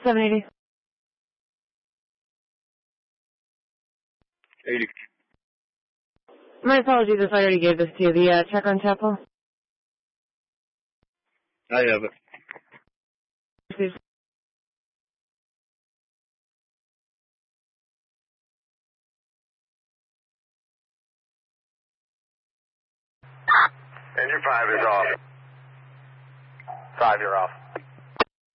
780. 80. My apologies if I already gave this to you. The check on Chapel. I have it. Please. Engine 5 is off. 5, you're off.